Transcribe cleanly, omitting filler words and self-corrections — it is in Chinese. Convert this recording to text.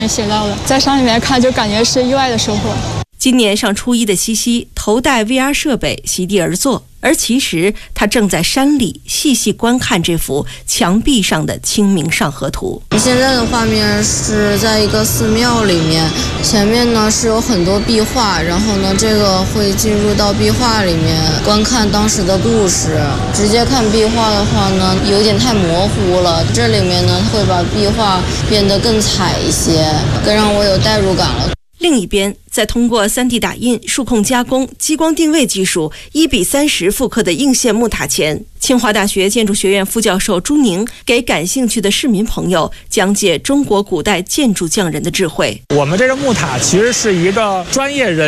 写到的，在山里面看就感觉是意外的收获。 今年上初一的西西头戴 VR 设备席地而坐，而其实他正在山里细细观看这幅墙壁上的《清明上河图》。 现在的画面是在一个寺庙里面，前面呢是有很多壁画，然后呢这个会进入到壁画里面观看当时的故事。直接看壁画的话呢有点太模糊了，这里面呢会把壁画变得更彩一些，更让我有代入感了。 另一边，在通过 3D 打印、数控加工、激光定位技术1:30复刻的映现木塔前，清华大学建筑学院副教授朱宁给感兴趣的市民朋友讲解中国古代建筑匠人的智慧。 我们这个木塔其实是一个专业人